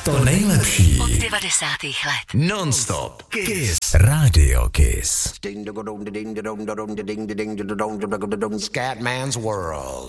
To nejlepší od 90. let. Non-stop Kiss Radio Kiss. Scatman's World.